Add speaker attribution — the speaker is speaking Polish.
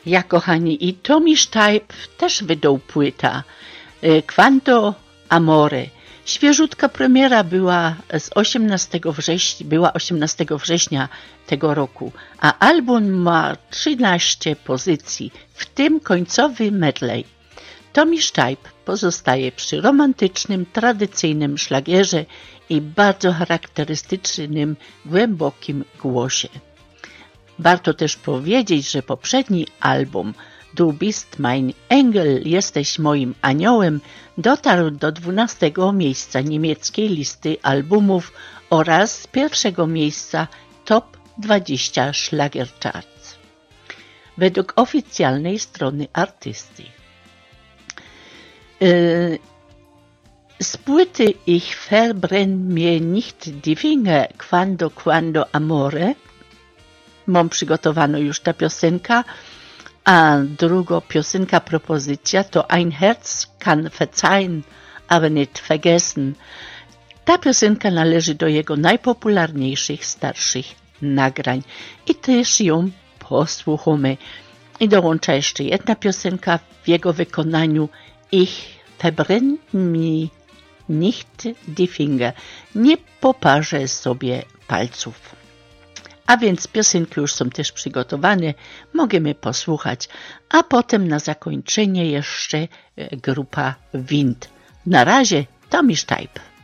Speaker 1: Ja, kochani, i Tommy Steib też wydał płyta Quando Amore. Świeżutka premiera była 18 września tego roku, a album ma 13 pozycji, w tym końcowy medley. Tommy Steib pozostaje przy romantycznym, tradycyjnym szlagierze i bardzo charakterystycznym, głębokim głosie. Warto też powiedzieć, że poprzedni album Du bist mein Engel, jesteś moim aniołem, dotarł do 12 miejsca niemieckiej listy albumów oraz pierwszego miejsca Top 20 Schlagercharts. Według oficjalnej strony artysty. Z płyty Ich verbrenn mir nicht die Finger Quando Amore mam przygotowano już ta piosenka, a druga piosenka, propozycja to Ein Herz kann verzeihen, aber nicht vergessen. Ta piosenka należy do jego najpopularniejszych starszych nagrań i też ją posłuchamy. I dołącza jeszcze jedna piosenka w jego wykonaniu Ich verbrenn mir nicht die Finger. Nie poparzę sobie palców. A więc piosenki już są też przygotowane, możemy posłuchać, a potem na zakończenie jeszcze grupa Wind. Na razie Tommy Steib.